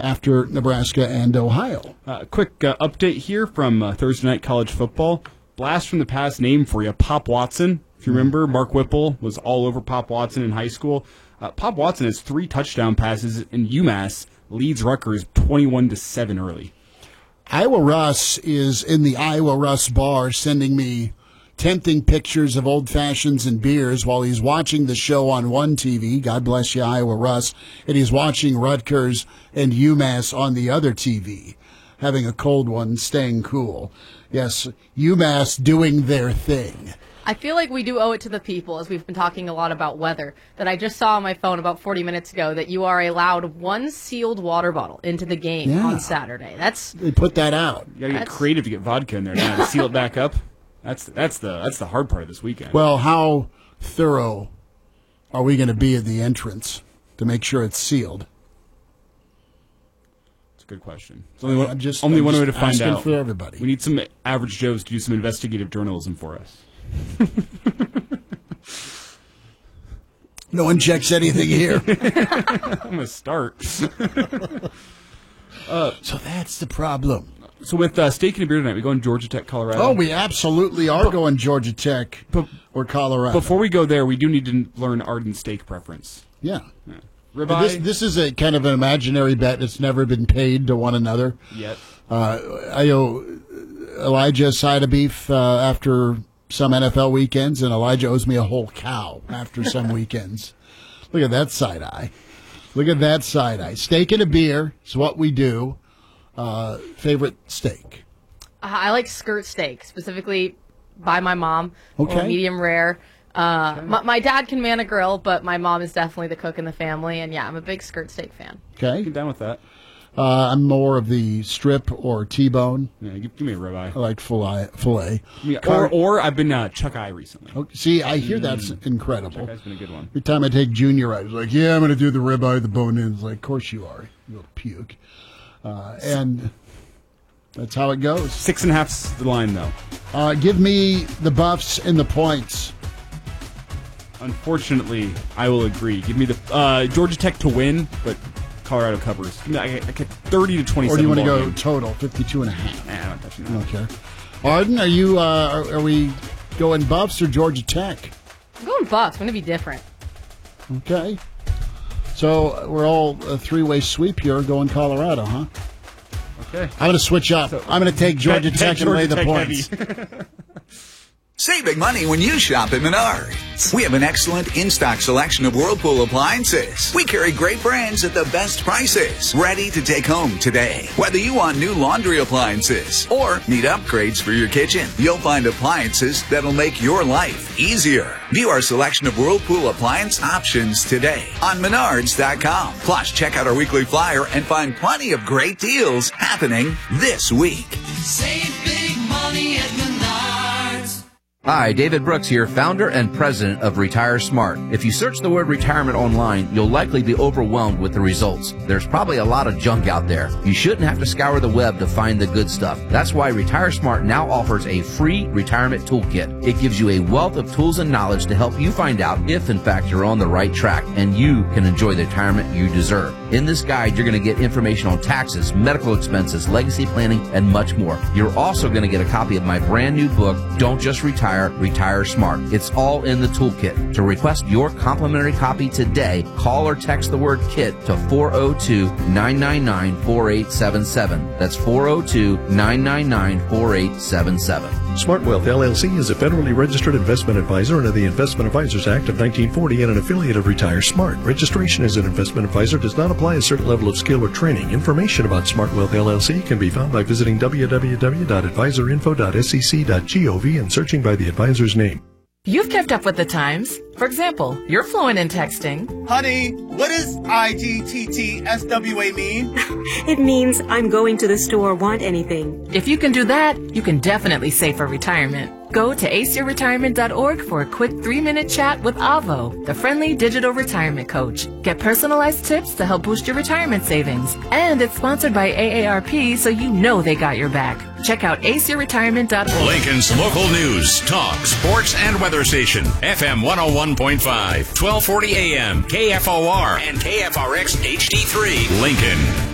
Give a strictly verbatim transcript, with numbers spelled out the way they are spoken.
after Nebraska and Ohio. Uh, quick uh, update here from uh, Thursday Night College Football. Blast from the past name for you, Pop Watson. If you remember, Mark Whipple was all over Pop Watson in high school. Uh, Pop Watson has three touchdown passes, and UMass leads Rutgers twenty-one to seven early. Iowa Russ is in the Iowa Russ bar sending me tempting pictures of old fashions and beers while he's watching the show on one T V. God bless you, Iowa Russ. And he's watching Rutgers and UMass on the other T V, having a cold one, staying cool. Yes, UMass doing their thing. I feel like we do owe it to the people, as we've been talking a lot about weather, that I just saw on my phone about forty minutes ago that you are allowed one sealed water bottle into the game Yeah. on Saturday. That's They put that out. You gotta get That's- creative to get vodka in there now to seal it back up. That's that's the that's the hard part of this weekend. Well, how thorough are we going to be at the entrance to make sure it's sealed? It's a good question. It's only one, I'm just- only I'm one just way to find asking out. for everybody. We need some average Joes to do some investigative journalism for us. No one checks anything here. I'm gonna start. So that's the problem. So with uh, steak and a beer tonight, we go in Georgia Tech, Colorado. Oh, we absolutely are going Georgia Tech But- or Colorado. Before we go there, we do need to learn Arden's steak preference. yeah. Yeah. But Ribeye This, this is a kind of an imaginary bet that's never been paid to one another. yet. Uh, I owe Elijah a side of beef uh, after some N F L weekends, and Elijah owes me a whole cow after some weekends. Look at that side eye. Look at that side eye. Steak and a beer is what we do. Uh, favorite steak? I like skirt steak, specifically by my mom, Okay. or medium rare. Uh, my, my dad can man a grill, but my mom is definitely the cook in the family, and yeah, I'm a big skirt steak fan. Okay. Get down with that. Uh, I'm more of the strip or T-bone. Yeah, give, give me a ribeye. I like filet. filet. Yeah, or, or I've been uh, Chuck Eye recently. Okay, see, I hear that's incredible. Chuck Eye's been a good one. Every time I take Junior, I was like, yeah, I'm going to do the ribeye, the bone in. It's like, of course you are. You little puke. Uh, and that's how it goes. Six and a half's the line, though. Uh, give me the buffs and the points. Unfortunately, I will agree. Give me the uh, Georgia Tech to win, but Colorado covers. I, I, I get thirty to twenty-seven. Or do you want to ball go game. total, fifty-two and a half? Nah, I'm not touching I that. don't care. Arden, are you? Uh, are, are we going Buffs or Georgia Tech? I'm going Bucks. I'm going to be different. Okay. So we're all a three-way sweep here going Colorado, huh? Okay. I'm going to switch up. I'm going to take Georgia Bet- Tech bet and lay Georgia the Tech points. heavy. Save big money when you shop at Menards. We have an excellent in-stock selection of Whirlpool appliances. We carry great brands at the best prices, ready to take home today. Whether you want new laundry appliances or need upgrades for your kitchen, you'll find appliances that'll make your life easier. View our selection of Whirlpool appliance options today on Menards dot com. Plus, check out our weekly flyer and find plenty of great deals happening this week. Save big money at Menards. Hi, David Brooks here, founder and president of Retire Smart. If you search the word retirement online, you'll likely be overwhelmed with the results. There's probably a lot of junk out there. You shouldn't have to scour the web to find the good stuff. That's why Retire Smart now offers a free retirement toolkit. It gives you a wealth of tools and knowledge to help you find out if, in fact, you're on the right track and you can enjoy the retirement you deserve. In this guide, you're going to get information on taxes, medical expenses, legacy planning, and much more. You're also going to get a copy of my brand new book, Don't Just Retire, Retire Smart. It's all in the toolkit. To request your complimentary copy today, call or text the word KIT to four oh two, nine nine nine, four eight seven seven. That's four oh two, nine nine nine, four eight seven seven. Smart Wealth L L C is a federally registered investment advisor under the Investment Advisors Act of nineteen forty and an affiliate of Retire Smart. Registration as an investment advisor does not apply a certain level of skill or training. Information about Smart Wealth L L C can be found by visiting w w w dot advisor info dot s e c dot gov and searching by the advisor's name. You've kept up with the times. For example, you're fluent in texting. Honey, what does I G T T S W A mean? It means I'm going to the store, want anything. If you can do that, you can definitely save for retirement. Go to ace your retirement dot org for a quick three-minute chat with Avo, the friendly digital retirement coach. Get personalized tips to help boost your retirement savings. And it's sponsored by A A R P, so you know they got your back. Check out ace your retirement dot org. Lincoln's local news, talk, sports, and weather station. F M one oh one point five, twelve forty A M, K F O R, and K F R X H D three, Lincoln.